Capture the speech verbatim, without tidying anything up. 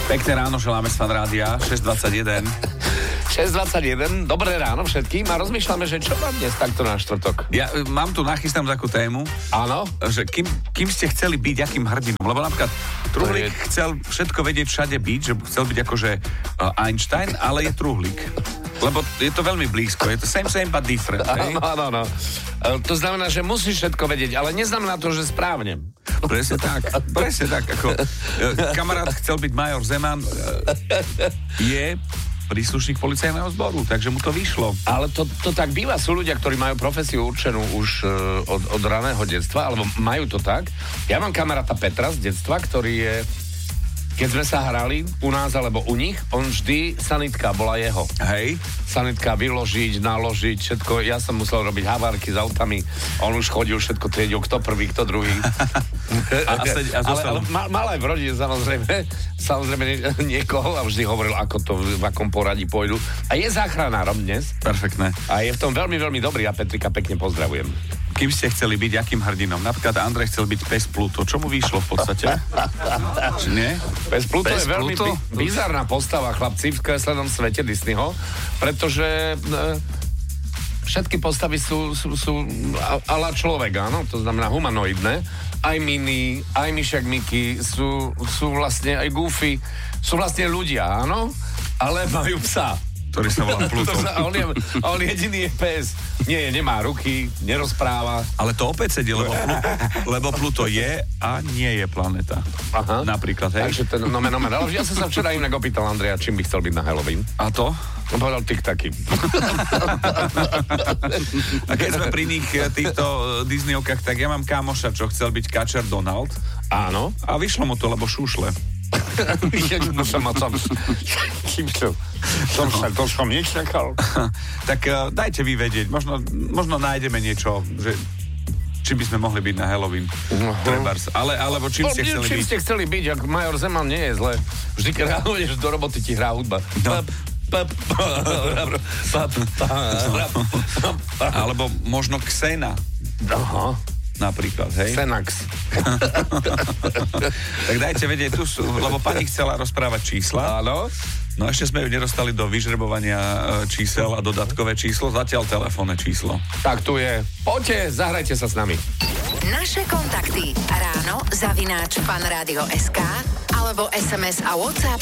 Pekné ráno, želáme z Fan Rádia, šesť dvadsaťjeden. šesť dvadsaťjeden, dobré ráno všetkým a rozmýšľame, že čo mám dnes takto na štvrtok. Ja e, mám tu nachystám takú tému, Áno? že kým, kým ste chceli byť, akým hrdinom, lebo napríklad Truhlík je... chcel všetko vedieť, všade byť, že chcel byť akože uh, Einstein, ale je Truhlík. Lebo je to veľmi blízko, je to same, same, but different. Áno, áno, áno. To znamená, že musíš všetko vedieť, ale neznamená to, že správne. Presne tak, presne tak. Ako, kamarát chcel byť major Zeman, je príslušník policajného zboru, takže mu to vyšlo. Ale to, to tak býva, sú ľudia, ktorí majú profesiu určenú už uh, od, od raného detstva, alebo majú to tak. Ja mám kamaráta Petra z detstva, ktorý je, keď sme sa hrali u nás alebo u nich, on vždy, sanitka bola jeho. Hej. Sanitka vyložiť, naložiť, všetko. Ja som musel robiť havárky s autami. On už chodil, všetko triedil, kto prvý, kto druhý. a, a, a ale, ale mal, mal aj v rodine, samozrejme, samozrejme niekoho a vždy hovoril, ako to, v akom poradí pôjdu. A je záchranárom dnes. Perfektné. A je v tom veľmi, veľmi dobrý a Petrika pekne pozdravujem. Kým ste chceli byť, akým hrdinom? Napríklad Andrej chcel byť pes Pluto. Čo mu vyšlo v podstate? Či nie? Pes Pluto Pes je veľmi Pluto? bi- bizarná postava, chlapci, v kreslenom svete Disneyho, pretože e, všetky postavy sú, sú, sú a la človek, áno, to znamená humanoidné. Aj Minnie, aj Myšak Mickey sú, sú vlastne aj Goofy, sú vlastne ľudia, áno, ale majú psa. Ktorý sa volá Pluto. A on, je, on jediný je pes. Nie, nemá ruky, nerozpráva. Ale to opäť sedí, lebo, Pluto, lebo Pluto je a nie je planéta. Aha. Napríklad, hej. Takže ten nomen, nomen. Ale ja som sa včera inak opýtal Andreja, čím by chcel byť na Halloween. A to? On povedal tik-taky. A keď sme pri nich týchto Disneyovkách, tak ja mám kámoša, čo chcel byť Kačer Donald. Áno. A vyšlo mu to, lebo šušle. som som sa to som nečakal. Tak uh, dajte vy vedieť, možno, možno nájdeme niečo, že či by sme mohli byť na Halloween. Uh-huh. Trebárs. Ale, alebo čím ste chceli čím byť? ste chceli byť, ak major Zeman nie je zle. Vždy, keď ráno ideš do roboty, ti hrá hudba. No. Alebo možno Xena. Aha. Napríklad, hej? Xenax. Tak dajte vedieť, tu sú, lebo pani chcela rozprávať čísla. Áno. No ešte sme ju nedostali do vyžrebovania čísel a dodatkové číslo, zatiaľ telefónne číslo. Tak tu je. Poďte, zahrajte sa s nami. Naše kontakty ráno zavináč fanradio bodka es ká alebo es em es a WhatsApp